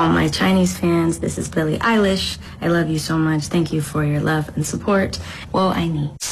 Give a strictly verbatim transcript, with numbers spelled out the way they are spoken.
all my Chinese fans, this is Billie Eilish. I love you so much. Thank you for your love and support. Woah I need.